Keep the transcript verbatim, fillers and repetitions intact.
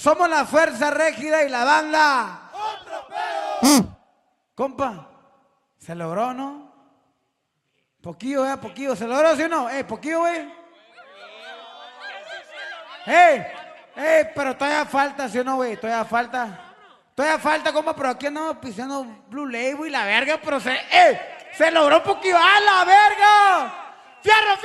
Somos la fuerza rígida y la banda. ¡Otro pedo! Compa, ¿se logró, no? Poquillo, eh, poquillo. ¿Se logró, sí o no? Eh, poquillo, güey. ¡Eh! ¡Eh! Pero todavía falta, ¿sí o no, güey? Todavía falta. Todavía falta, compa, pero aquí andamos pisando Blue Label y la verga, pero se... ¡Eh! ¡Se logró poquillo! ¡A la verga! ¡Fierro, fierro!